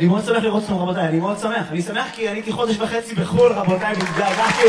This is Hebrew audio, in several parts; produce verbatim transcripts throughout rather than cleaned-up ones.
מאוד שמח לראות אתכם רבותיי, אני מאוד שמח. אני שמח כי אני הייתי חודש וחצי בחול רבותיי, והתגעגעתי.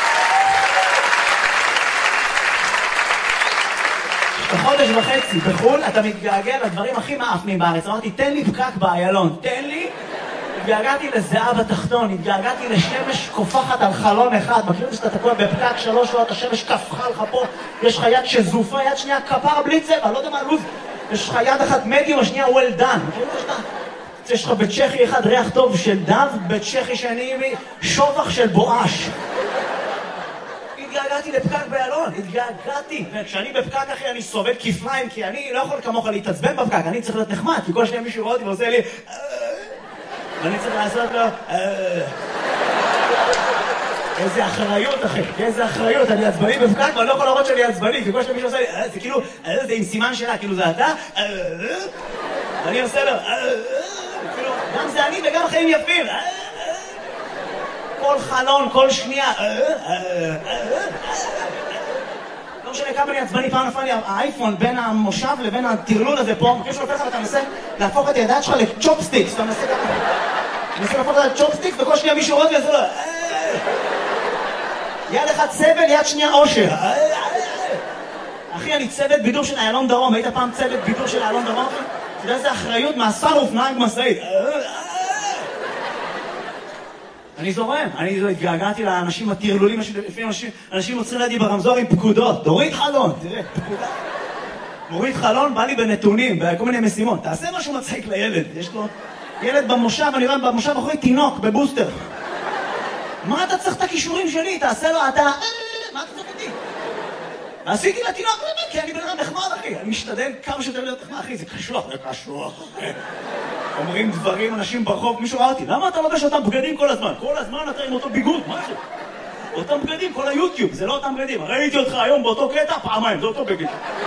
בחודש וחצי בחול אתה מתגעגע לדברים הכי מאפנים בארץ. אמרתי, תן לי פקק באיילון, תן לי. התגעגעתי לזהה בתחתון, התגעגעתי לשמש קופחת על חלון אחד. מכירים שאתה תקוע בפקק שלוש שעות, השמש קפחה לך פה, יש לך יד שזופה, יד שנייה כפרה בלי צבע, לא יודע מה לוז. יש לך יד אחת מדיום, השנייה well done. מכירים שאתה... יש לך בצ'כי אחד ריח טוב של דב, בצ'כי שאני שובח של בואש. התגעגעתי לפקק באיילון, התגעגעתי. וכשאני בפקק אחי אני סובל כפליים, כי אני לא יכול כמוך להתעצבן בפקק, אני צריך להיות נחמד, כי כל שנייה מישהו רואה אותי ועושה לי ואני צריך לעשות לו איזה אחריות אחי, איזה אחריות, אני עצבני בפקק ואני לא יכול להראות שאני עצבני, כי כל שנייה מישהו עושה לי, זה כאילו, זה עם סימן שלה, כאילו זה אתה ואני עושה לו גם זה אני וגם חיים יפים. כל חלון, כל שנייה. לא משנה כמה אני עצבני, פעם נפל לי האייפון בין המושב לבין הטרלול הזה פה. מכיר שנופל לך ואתה מנסה להפוך את הידיים שלך לצ'ופסטיקס. אתה מנסה להפוך את הצ'ופסטיקס וכל שנייה מישהו רואה ועושה לו יד אחד סבל, יד שנייה אושר. אחי, אני צוות בידור של איילון דרום. היית פעם צוות בידור של איילון דרום? אתה יודע איזה אחריות מאסר אופניים משאית. אני זורם, אני התגעגעתי לאנשים הטרלולים, אנשים עוצרים לידי ברמזור עם פקודות. תוריד חלון, תראה, פקודה. מוריד חלון, בא לי בנתונים, בכל מיני משימות. תעשה משהו מצחיק לילד, יש לו ילד במושב, אני רואה במושב אחרי תינוק, בבוסטר. מה אתה צריך את הכישורים שלי? תעשה לו, אתה... מה אתה צריך אותי? עשיתי לתינוק, כי אני בן אדם נחמד אחי, אני משתדל כמה שיותר להיות נחמד אחי, זה קשוח, זה קשוח אחי. אומרים דברים, אנשים ברחוב, מישהו ראה אותי, למה אתה לובש אותם בגדים כל הזמן? כל הזמן אתה עם אותו ביגוד, מה זה? אותם בגדים, כל היוטיוב, זה לא אותם בגדים. ראיתי אותך היום באותו קטע, פעמיים, זה אותו בגד.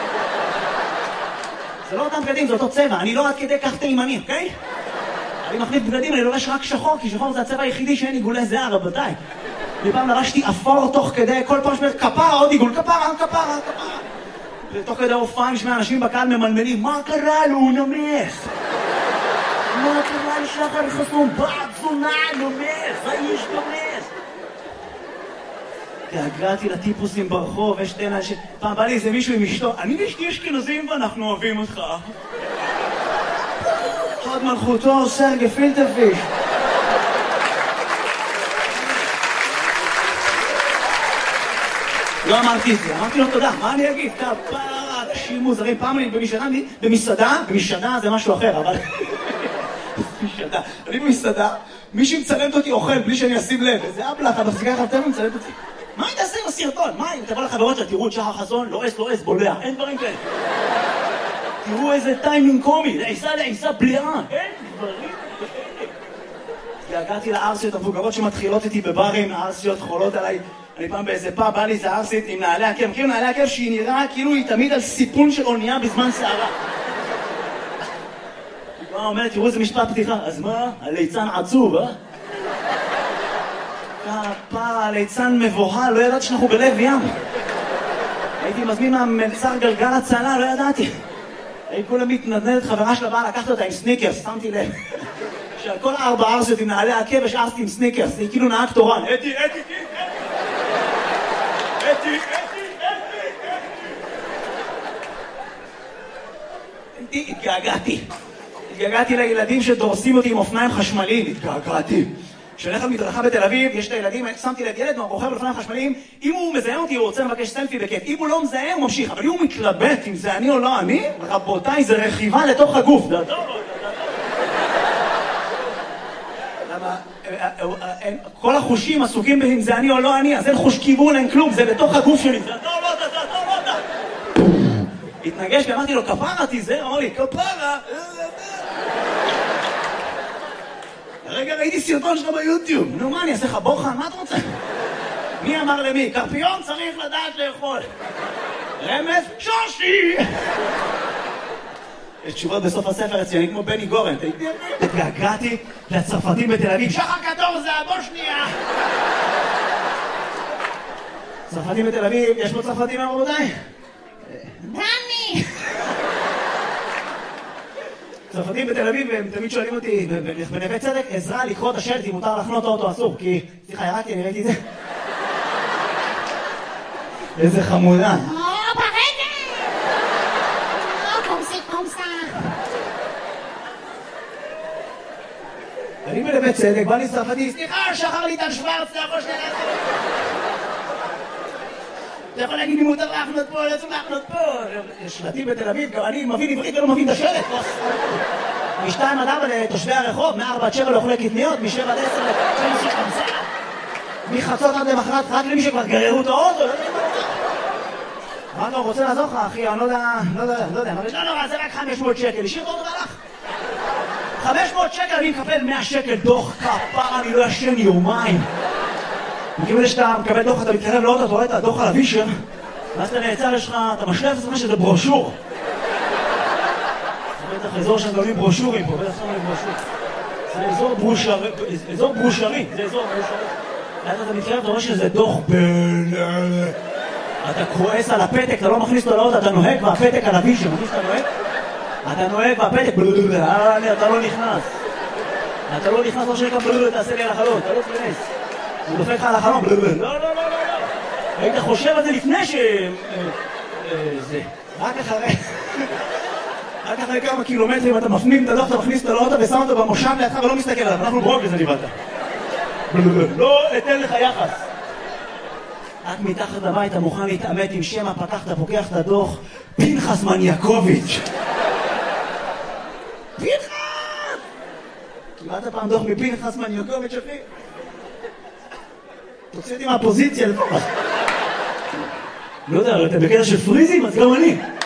זה לא אותם בגדים, זה אותו צבע, אני לא עד כדי כך תימני, אוקיי? אני מחליף בגדים, אני לובש רק שחור, כי שחור זה הצבע היחידי שאין עיגולי זהה, רבותיי. פעם לבשתי אפור תוך כדי, כל פעם שמרת כפרה, עוד עיגול, כפרה, כפרה, כפרה. ותוך כדי הופעה נשמע אנשים בקהל ממלמלים, מה קרה לו, הוא נמס? מה קרה לשחר חסום? בעד זונה, נמס, האיש נמס. התגעגעתי לטיפוסים ברחוב, יש שתי אנשים, פעם בא לי איזה מישהו עם אשתו, אני ואשתי אשכנזים ואנחנו אוהבים אותך. חד מלכותו, סרגי פילטרפיש. לא אמרתי את זה, אמרתי לו תודה, מה אני אגיד? כפרה, אנשים מוזרים, פעם אני במסעדה, במסעדה, במסעדה זה משהו אחר, אבל... במסעדה, אני במסעדה, מישהי מצלמת אותי אוכל בלי שאני אשים לב, איזה אבלח, אתה מפסיקה לך אתם ומצלמת אותי. מה היא תעשה עם הסרטון? מה, אם תבוא לחברות שלה, תראו את שחר חסון, לא אס, לא אס, בולע, אין דברים כאלה. תראו איזה טיימינג קומי, לעיסה לעיסה בליעה, אין דברים כאלה. התגעגעתי לארסיות המבוגרות שמתחילות איתי בברים, הארסיות חולות עליי. אני פעם באיזה פאב, בא לי איזה ארסית עם נעלי עקב, מכירים נעלי עקב שהיא נראה כאילו היא תמיד על סיפון של אונייה בזמן שערה. היא כבר אומרת, תראו איזה משפט פתיחה, אז מה? הליצן עצוב, אה? כפרה, הליצן מבוהל, לא ידעתי שאנחנו בלב ים. הייתי מזמין מהמלצר גלגל הצלה, לא ידעתי. הייתי כולה מתנדנדת, חברה שלה באה לקחת אותה עם סניקרס, שמתי לב. שעל כל ארבע ארסיות עם נעלי עקב יש ארסית עם סניקרס, היא כאילו נהג תורן. אתי, אתי, אתי, אתי, אתי, אתי. התגעגעתי. התגעגעתי לילדים שדורסים אותי עם אופניים חשמליים. התגעגעתי. כשאני מדרכה בתל אביב, יש את הילדים, שמתי לב ילד רוכב על אופניים חשמליים, אם הוא מזהה אותי, הוא רוצה לבקש סלפי בכיף. אם הוא לא מזהה, הוא ממשיך. אבל אם הוא מתלבט אם זה אני או לא אני, רבותיי, זה רכיבה לתוך הגוף. כל החושים עסוקים אם זה אני או לא אני, אז אין חוש כיוון, אין כלום, זה בתוך הגוף שלי. זה אתה או לא אתה, זה אתה או לא אתה. התנגש ואמרתי לו, כפרה תיזהר, אמר לי, כפרה. רגע ראיתי סרטון שלך ביוטיוב. נו מה, אני אעשה לך בוחן? מה אתה רוצה? מי אמר למי? קרפיון צריך לדעת לאכול. רמז? שושי! יש תשובות בסוף הספר אצלי, כמו בני גורן. התגעגעתי לצרפתים בתל אביב. שחר קטור זה הבושניה! צרפתים בתל אביב, יש פה צרפתים רבותיי? דני! צרפתים בתל אביב, הם תמיד שואלים אותי, בנווה צדק, עזרה לקרוא את השלט, אם מותר לחנות האוטו אסור, כי... סליחה, ירדתי, אני ראיתי את זה. איזה חמודה. או, ברגע! או, קומסי, קומסה. אני בנווה צדק, בא לי צרפתי, סליחה, שחר לי טל שוורץ, אתה יכול שנייה לעשות. אתה יכול להגיד לי מותר להחנות פה, לא צריך להחנות פה. יש שלטים בתל אביב, גם אני מבין עברית ולא מבין את השלט. משתיים עד ארבע לתושבי הרחוב, מארבע עד שבע לאוכלי קטניות, משבע עד עשר לקומסי קומסה. מחצות עד למחרת, רק למי שכבר גררו את האוטו, לא יודע מה אתה רוצה לעזור לך, אחי, אני לא יודע, לא יודע, לא יודע, לא נורא, זה רק חמש מאות שקל, השאיר את האוטו והלך. חמש מאות שקל, אני מקבל מאה שקל דוח כפר, אני לא ישן יומיים. מכיוון שאתה מקבל דוח, אתה מתקרב לאוטו, אתה רואה את הדוח על הווישר, ואז אתה נעצר, יש לך, אתה משלב את עצמך שזה ברושור. זה בטח אזור שהם גולים ברושורים פה, בטח שמים ברושור. זה אזור ברושרי, אזור ברושרי, זה אזור ברושרי. ואז אתה מתקרב, אתה רואה שזה דוח בין... אתה כועס על הפתק, אתה לא מכניס אותו לאוטו, אתה נוהג והפתק על הווישר, מכניס אתה נוהג? אתה נוהג והפתק, אתה לא נכנס. אתה לא נכנס, לא שנקרא, תעשה לי על החלון, אתה לא תכנס. הוא דופק לך על החלון, לא, לא, לא, לא, לא. היית חושב על זה לפני ש... זה. רק אחרי... רק אחרי כמה קילומטרים אתה מפנים את הדוח, אתה מכניס אותו לאוטו ושם אותו במושב לידך ולא מסתכל עליו, אנחנו ברוק לזה נבלת. לא אתן לך יחס. רק מתחת לבית אתה מוכן להתעמת עם שמה, פתחת, פוקח את הדוח, פנחס מניאקוביץ'. פנחס! קיבלת פעם דוח מפנחס מניאקוביץ', אחי? תוציא אותי מהפוזיציה לפחות. לא יודע, אתה בקטע של פריזים, אז גם אני.